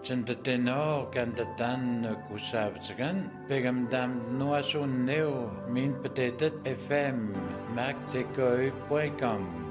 Tintatino Kantatan Kusavtsagan, Pegamdam Noasun Neo, Min Patetet FM, MacTecoy.com.